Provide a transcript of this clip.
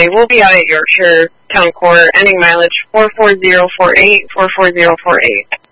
County. We'll be out at Yorkshire Town Court, ending mileage 44048, 44048.